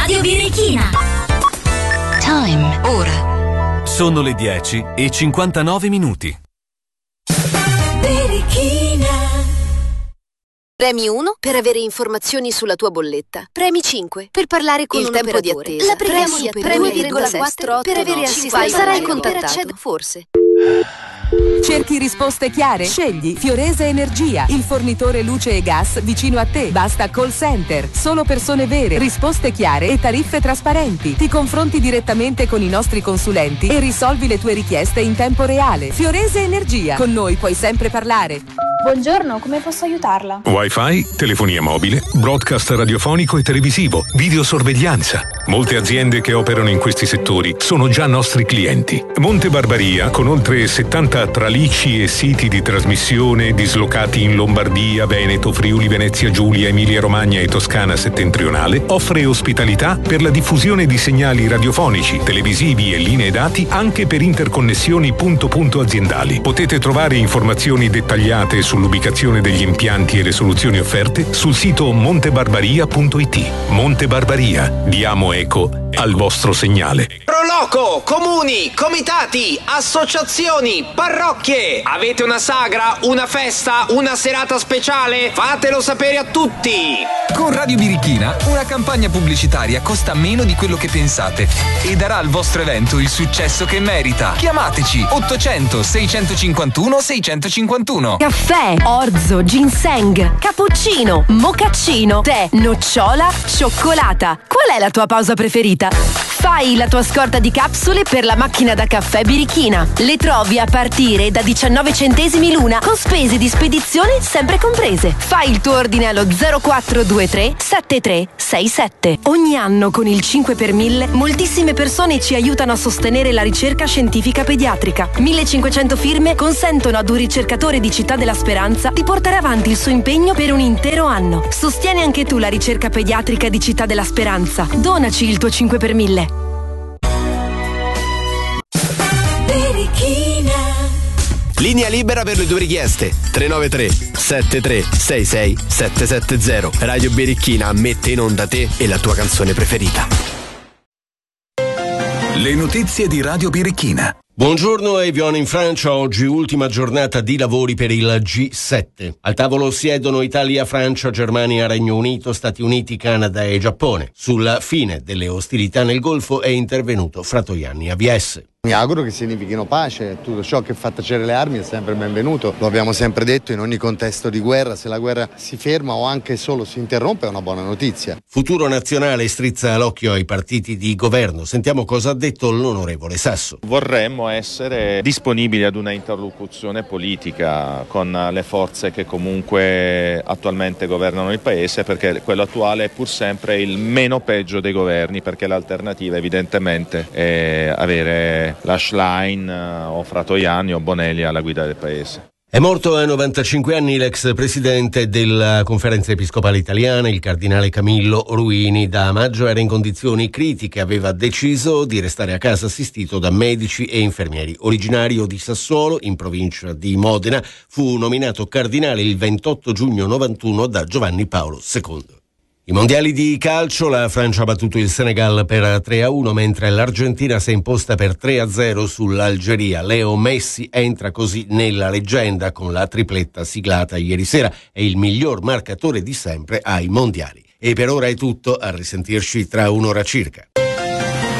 Radio Birichina. Time. Ora. Sono le 10:59. Birichina. Premi 1 per avere informazioni sulla tua bolletta. Premi 5 per parlare con il tempo di attesa. La premi 2,4 per avere assistenza. Sarai contattato, forse. Cerchi risposte chiare? Scegli Fiorese Energia, il fornitore luce e gas vicino a te. Basta call center, solo persone vere, risposte chiare e tariffe trasparenti. Ti confronti direttamente con i nostri consulenti e risolvi le tue richieste in tempo reale. Fiorese Energia, con noi puoi sempre parlare. Buongiorno, come posso aiutarla? Wi-Fi, telefonia mobile, broadcast radiofonico e televisivo, videosorveglianza. Molte aziende che operano in questi settori sono già nostri clienti. Monte Barbaria, con oltre 70 tralicci e siti di trasmissione dislocati in Lombardia, Veneto, Friuli, Venezia Giulia, Emilia Romagna e Toscana settentrionale, offre ospitalità per la diffusione di segnali radiofonici, televisivi e linee dati anche per interconnessioni punto-punto aziendali. Potete trovare informazioni dettagliate sull'ubicazione degli impianti e le soluzioni offerte sul sito montebarbaria.it. Monte Barbaria, diamo eco al vostro segnale. Proloco, comuni, comitati, associazioni, parrocchie. Avete una sagra, una festa, una serata speciale? Fatelo sapere a tutti. Con Radio Birichina una campagna pubblicitaria costa meno di quello che pensate e darà al vostro evento il successo che merita. Chiamateci 800 651 651. Caffè, orzo, ginseng, cappuccino, mocaccino, tè, nocciola, cioccolata. Qual è la tua pausa preferita? Fai la tua scorta di capsule per la macchina da caffè Birichina. Le trovi a partire da 19 centesimi l'una, con spese di spedizione sempre comprese. Fai il tuo ordine allo 0423 7367. Ogni anno con il 5 per 1000 moltissime persone ci aiutano a sostenere la ricerca scientifica pediatrica. 1500 firme consentono ad un ricercatore di Città della Speranza di portare avanti il suo impegno per un intero anno. Sostieni anche tu la ricerca pediatrica di Città della Speranza. Donaci il tuo 5 per 1000. Linea libera per le tue richieste. 393 7366 770. Radio Birichina mette in onda te e la tua canzone preferita. Le notizie di Radio Birichina. Buongiorno, Evian in Francia, oggi ultima giornata di lavori per il G7. Al tavolo siedono Italia, Francia, Germania, Regno Unito, Stati Uniti, Canada e Giappone. Sulla fine delle ostilità nel Golfo è intervenuto Fratoianni AVS. Mi auguro che significhino pace, tutto ciò che fa tacere le armi è sempre benvenuto, lo abbiamo sempre detto in ogni contesto di guerra, se la guerra si ferma o anche solo si interrompe è una buona notizia. Futuro Nazionale strizza l'occhio ai partiti di governo, sentiamo cosa ha detto l'onorevole Sasso. Vorremmo essere disponibili ad una interlocuzione politica con le forze che comunque attualmente governano il paese, perché quello attuale è pur sempre il meno peggio dei governi, perché l'alternativa evidentemente è avere la Schlein o Fratoianni o Bonelli alla guida del paese. È morto a 95 anni l'ex presidente della Conferenza Episcopale Italiana, il cardinale Camillo Ruini. Da maggio era in condizioni critiche, aveva deciso di restare a casa assistito da medici e infermieri. Originario di Sassuolo, in provincia di Modena, fu nominato cardinale il 28 giugno 91 da Giovanni Paolo II. I mondiali di calcio, la Francia ha battuto il Senegal per 3-1, mentre l'Argentina si è imposta per 3-0 sull'Algeria. Leo Messi entra così nella leggenda con la tripletta siglata ieri sera, è il miglior marcatore di sempre ai mondiali. E per ora è tutto, a risentirci tra un'ora circa.